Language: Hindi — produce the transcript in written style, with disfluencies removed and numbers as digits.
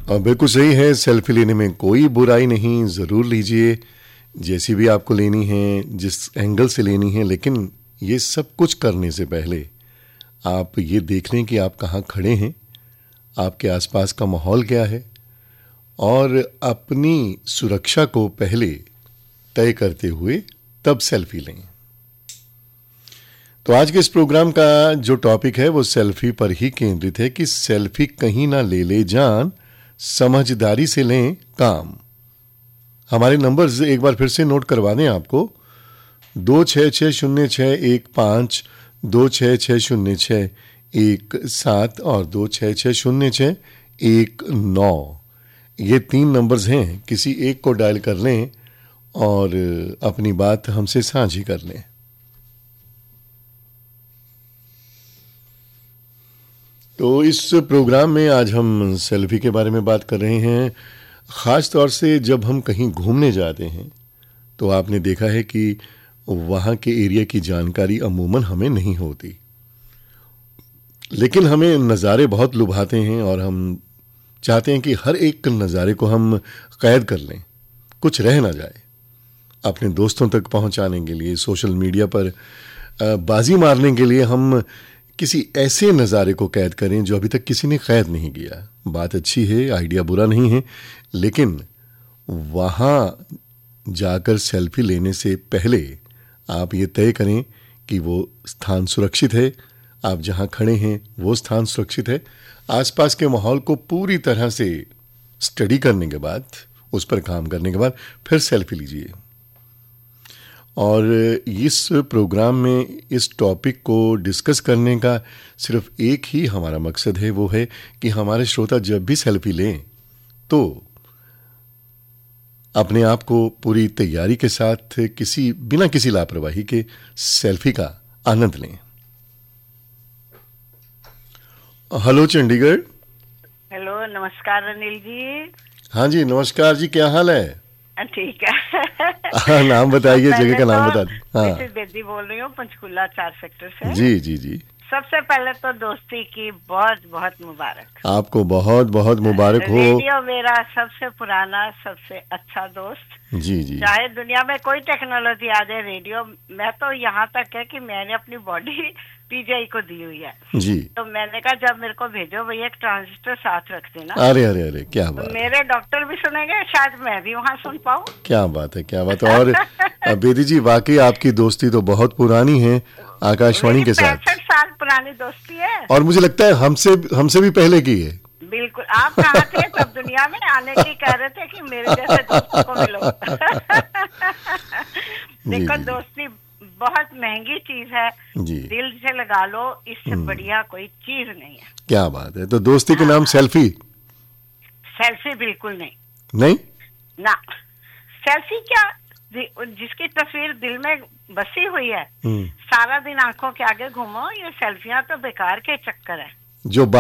और बिल्कुल सही है, सेल्फी लेने में कोई बुराई नहीं, ज़रूर लीजिए जैसी भी आपको लेनी है, जिस एंगल से लेनी है। लेकिन ये सब कुछ करने से पहले आप ये देख लें कि आप कहाँ खड़े हैं, आपके आसपास का माहौल क्या है, और अपनी सुरक्षा को पहले तय करते हुए तब सेल्फी लें। तो आज के इस प्रोग्राम का जो टॉपिक है वो सेल्फी पर ही केंद्रित है कि सेल्फी कहीं ना ले ले जान, समझदारी से लें काम। हमारे नंबर्स एक बार फिर से नोट करवा दें आपको, 266061 266061 और 266061 ये 3 नंबर्स हैं। किसी एक को डायल कर लें और अपनी बात हमसे साझी कर लें। तो इस प्रोग्राम में आज हम सेल्फी के बारे में बात कर रहे हैं। ख़ास तौर से जब हम कहीं घूमने जाते हैं तो आपने देखा है कि वहाँ के एरिया की जानकारी अमूमन हमें नहीं होती, लेकिन हमें नज़ारे बहुत लुभाते हैं और हम चाहते हैं कि हर एक नज़ारे को हम कैद कर लें, कुछ रह ना जाए। अपने दोस्तों तक पहुँचाने के लिए, सोशल मीडिया पर बाजी मारने के लिए हम किसी ऐसे नज़ारे को कैद करें जो अभी तक किसी ने कैद नहीं किया। बात अच्छी है, आइडिया बुरा नहीं है, लेकिन वहाँ जाकर सेल्फी लेने से पहले आप ये तय करें कि वो स्थान सुरक्षित है, आप जहाँ खड़े हैं वो स्थान सुरक्षित है। आसपास के माहौल को पूरी तरह से स्टडी करने के बाद, उस पर काम करने के बाद फिर सेल्फी लीजिए। और इस प्रोग्राम में इस टॉपिक को डिस्कस करने का सिर्फ एक ही हमारा मकसद है, वो है कि हमारे श्रोता जब भी सेल्फी लें तो अपने आप को पूरी तैयारी के साथ बिना किसी लापरवाही के सेल्फी का आनंद लें। हेलो चंडीगढ़। हेलो, नमस्कार अनिल जी। हाँ जी, नमस्कार जी, क्या हाल है? ठीक है। नाम बताइए, जगह का नाम बता दीजिए। हाँ, बेदी बोल रही हूँ, पंचकुला 4 सेक्टर से। जी जी जी। सबसे पहले तो दोस्ती की बहुत बहुत मुबारक। आपको बहुत बहुत मुबारक हो। रेडियो मेरा सबसे पुराना, सबसे अच्छा दोस्त। जी जी। चाहे दुनिया में कोई टेक्नोलॉजी आ जाए, रेडियो, मैं तो यहाँ तक है कि मैंने अपनी बॉडी पीजीआई को दी हुई है जी। तो मैंने कहा जब मेरे को भेजो भैया एक ट्रांजिस्टर साथ रख देना। अरे अरे अरे, क्या बात। तो मेरे डॉक्टर भी सुनेंगे, शायद मैं भी वहाँ सुन पाऊँ। क्या बात है, क्या बात है। और बेदी जी, वाकई आपकी दोस्ती तो बहुत पुरानी है आकाशवाणी के साथ। 65 साल पुरानी दोस्ती है। और मुझे लगता है हमसे भी पहले की है। बिल्कुल। आप कहाँ थे तब दुनिया में? आने की कह रहे थे कि मेरे जैसे दोस्तों को मिलो। देखो, दोस्ती बहुत महंगी चीज है जी। दिल से लगा लो, इससे बढ़िया कोई चीज नहीं है। क्या बात है। तो दोस्ती के नाम सेल्फी? सेल्फी बिल्कुल नहीं। नहीं ना, सेल्फी क्या, जिसकी तस्वीर दिल में बसी हुई है, सारा दिन आंखों के आगे घूमो, ये सेल्फियां तो बेकार के चक्कर है। जो